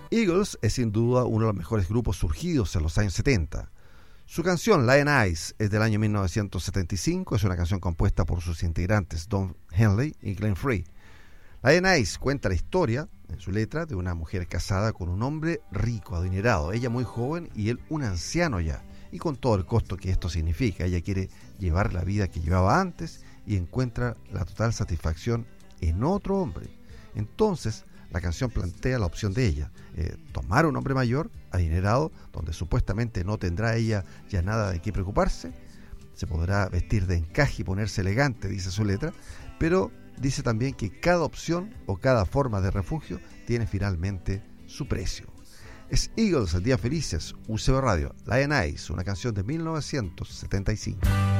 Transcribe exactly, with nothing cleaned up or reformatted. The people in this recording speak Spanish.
Eagles es sin duda uno de los mejores grupos surgidos en los años setenta. Su canción Lion Eyes es del año mil novecientos setenta y cinco, es una canción compuesta por sus integrantes Don Henley y Glenn Frey. Lion Eyes cuenta la historia, en su letra, de una mujer casada con un hombre rico, adinerado, ella muy joven y él un anciano ya, y con todo el costo que esto significa. Ella quiere llevar la vida que llevaba antes y encuentra la total satisfacción en otro hombre. Entonces, la canción plantea la opción de ella, eh, tomar un hombre mayor, adinerado, donde supuestamente no tendrá ella ya nada de qué preocuparse, se podrá vestir de encaje y ponerse elegante, dice su letra, pero dice también que cada opción o cada forma de refugio tiene finalmente su precio. Es Eagles, el Día Felices, U C B Radio, Lion Eyes, una canción de mil novecientos setenta y cinco.